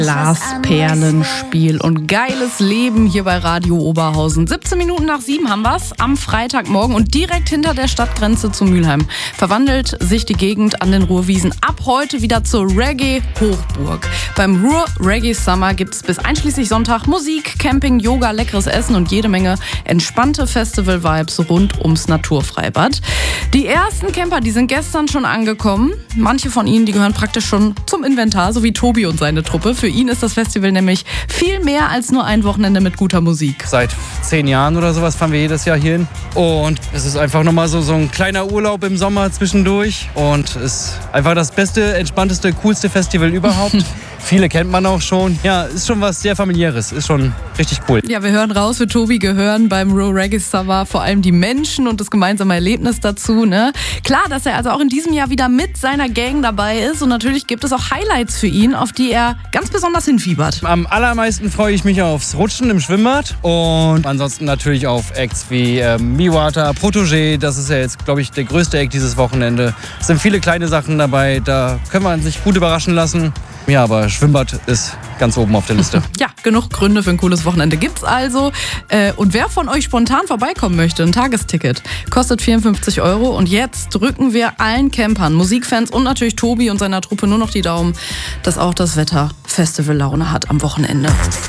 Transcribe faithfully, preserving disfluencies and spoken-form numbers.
Glasperlenspiel und geiles Leben hier bei Radio Oberhausen. siebzehn Minuten nach sieben haben wir's am Freitagmorgen und direkt hinter der Stadtgrenze zu Mülheim verwandelt sich die Gegend an den Ruhrwiesen ab heute wieder zur Reggae-Hochburg. Beim Ruhr Reggae Summer gibt's bis einschließlich Sonntag Musik, Camping, Yoga, leckeres Essen und jede Menge entspannte Festival-Vibes rund ums Naturfreibad. Die ersten Camper, die sind gestern schon angekommen. Manche von ihnen, die gehören praktisch schon zum Inventar, so wie Tobi und seine Truppe. Für ihn ist das Festival nämlich viel mehr als nur ein Wochenende mit guter Musik. Seit zehn Jahren oder sowas fahren wir jedes Jahr hier hin. Und es ist einfach nochmal so, so ein kleiner Urlaub im Sommer zwischendurch. Und es ist einfach das beste, entspannteste, coolste Festival überhaupt. Viele kennt man auch schon. Ja, ist schon was sehr Familiäres. Ist schon richtig cool. Ja, wir hören raus, für Tobi gehören beim Ruhr Reggae Summer vor allem die Menschen und das gemeinsame Erlebnis dazu. Ne? Klar, dass er also auch in diesem Jahr wieder mit seiner Gang dabei ist. Und natürlich gibt es auch Highlights für ihn, auf die er ganz besonders hinfiebert. Am allermeisten freue ich mich aufs Rutschen im Schwimmbad. Und ansonsten natürlich auf Acts wie äh, Miwata, Protégé. Das ist ja jetzt, glaube ich, der größte Act dieses Wochenende. Es sind viele kleine Sachen dabei. Da können wir sich gut überraschen lassen. Ja, aber Schwimmbad ist ganz oben auf der Liste. Ja, genug Gründe für ein cooles Wochenende gibt's also. Äh, und wer von euch spontan vorbeikommen möchte, ein Tagesticket, kostet vierundfünfzig Euro. Und jetzt drücken wir allen Campern, Musikfans und natürlich Tobi und seiner Truppe nur noch die Daumen, dass auch das Wetter Festivallaune hat am Wochenende.